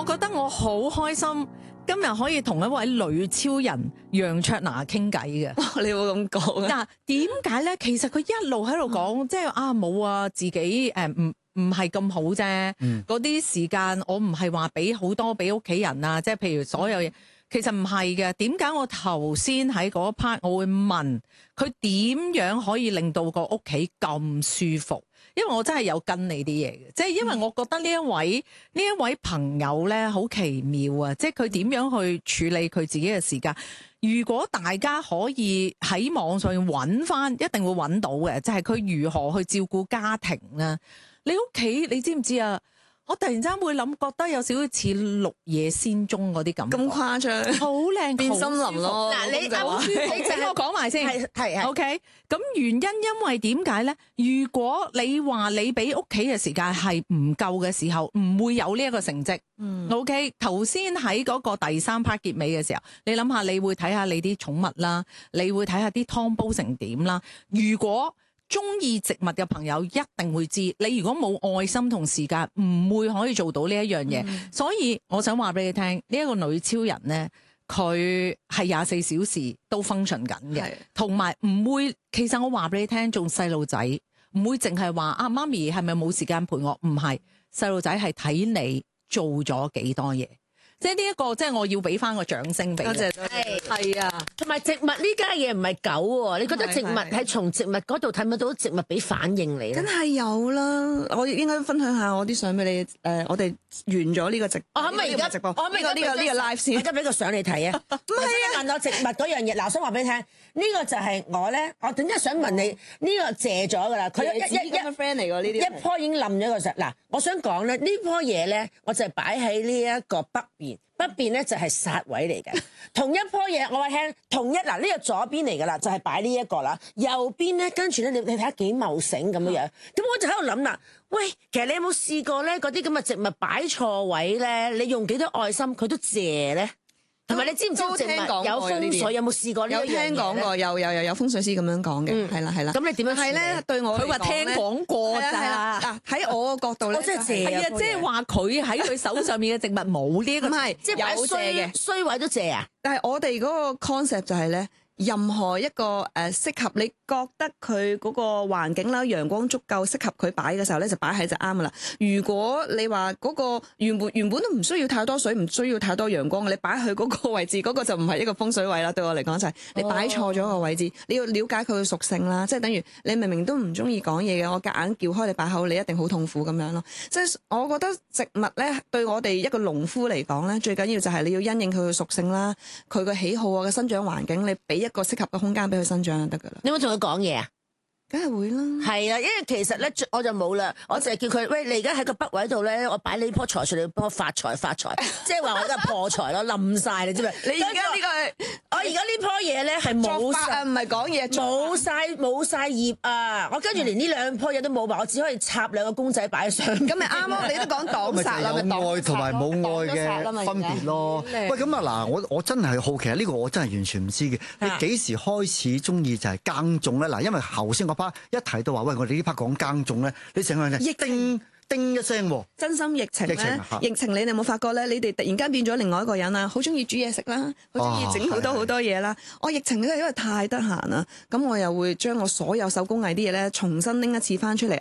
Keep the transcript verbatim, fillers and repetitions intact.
覺得我好開心，今日可以同一位女超人楊卓娜傾偈嘅。 你會咁講啊？ 嗱，點解咧？其實佢一路喺度講，即係啊冇啊，自己誒唔唔係咁好啫。嗰啲、嗯、時間我唔係話俾好多俾屋企人啊，即係譬如所有嘢。其實唔係嘅，點解我頭先喺嗰 part 我會問佢點樣可以令到個屋企咁舒服？因為我真係有跟你啲嘢嘅，即係因為我覺得呢一位呢一位朋友咧好奇妙啊！即係佢點樣去處理佢自己嘅時間？如果大家可以喺網上揾翻，一定會揾到嘅，就係佢如何去照顧家庭啦。你屋企你知唔知啊？我突然之間會諗，覺得有少少似綠野仙蹤嗰啲感覺， 咁誇張， 好靚， 變森林咯。 嗱，你啱先，你請我講埋先， 係係 OK。咁原因因為點解咧？如果你話你俾屋企嘅時間係唔夠嘅時候，唔會有呢一個成績。嗯，OK。頭先喺嗰個第三 part 結尾嘅時候，你諗下，你會睇下你啲寵物啦，你會睇下啲湯煲成點啦。如果中意植物嘅朋友一定會知，你如果冇愛心同時間，唔會可以做到呢一樣嘢。嗯、所以我想話俾你聽，呢、這、一個女超人呢，佢係廿四小時都 function 緊嘅，同埋唔會。其實我話俾你聽，做細路仔唔會淨係話啊，媽咪係咪冇時間陪我？唔係，細路仔係睇你做咗幾多嘢。即係呢一個，即係我要俾翻個掌聲俾你。多謝多謝。係啊， 同埋植物呢家嘢唔係狗喎，你覺得植物係從植物嗰度睇唔到植物俾反應你咧？ 梗係有啦，我應該分享下我啲相俾你。誒、呃，我哋完咗呢個直， 我可唔可以而家直播？ 我可唔可以呢、這個呢、這個呢、這個 live 先？ 而家俾個相你睇啊！唔係啊，問我植物嗰樣嘢，嗱，我想話俾你聽，呢、這個就係我咧，我點解想問你呢、這個謝咗㗎啦？佢一一一 friend 嚟㗎呢啲， 一棵已經冧咗個實。嗱，我想講咧，呢棵嘢咧，我就係擺喺呢一個北邊。北邊咧就係煞位嚟嘅，同一棵嘢我話聽，同一嗱呢個左邊嚟噶啦，就係擺呢一個啦，右邊咧跟住咧你你睇下幾茂盛咁樣樣，咁我就喺度諗啦，喂，其實你有冇試過咧嗰啲咁嘅植物擺錯位咧？你用幾多愛心佢都謝咧？同埋你知唔知植物有風水？有冇試過呢？ 有聽講過，有有有有風水師咁樣講嘅，係啦係啦。 咁你點樣係咧？對我佢話聽講過咋？ 嗱喺我個角度咧， 我真係謝係啊，即係話佢喺佢手上面嘅植物冇呢一個， 唔係即係有謝嘅衰位都謝啊！ 但係我哋嗰個 concept 就係咧。任何一個誒適合你覺得佢嗰個環境啦，陽光足夠適合佢擺嘅時候咧，就擺喺就啱噶啦。如果你話嗰個原本原本都唔需要太多水，唔需要太多陽光，你擺去嗰個位置，嗰個就唔係一個風水位啦。對我嚟講就係你擺錯咗個位置，你要了解佢嘅屬性啦。即係等於你明明都唔中意講嘢嘅，我夾硬叫開你把口，你一定好痛苦咁樣咯。即係我覺得植物咧，對我哋一個農夫嚟講咧，最緊要就係你要因應佢嘅屬性啦，佢嘅喜好啊，嘅生長環境，你俾一個適合嘅空間俾佢生長就得噶啦。 你有冇同佢講嘢啊？ 梗係會啦。係啊，因為其實咧，我就冇啦，我淨係叫佢，喂，你而家喺個北位度咧，我擺你棵財樹，你幫我發財發財，即係話我而家破財咯，冧晒你知唔知？你而家呢個，我而家呢棵嘢咧係冇晒， 唔係講嘢， 冇晒冇晒葉啊！我跟住連呢兩棵嘢都冇埋，我只可以插兩個公仔擺上。咁咪啱咯，你都講擋煞啦， 咪有愛同埋冇愛嘅分別咯。喂，咁啊嗱，我我真係好奇啊，呢個我真係完全唔知嘅。你幾時開始中意就係耕種咧？嗱，因為頭先嗰 part 一提到話，喂，我哋呢 part 講耕種咧，你成個人就叮叮一聲喎。真心疫情咧，疫情你哋有冇發覺咧？你哋突然間變咗另外一個人啦，好中意煮嘢食啦，好中意整好多好多嘢啦。我疫情咧因為太得閒啦，咁我又會將我所有手工藝啲嘢咧重新拎一次翻出嚟。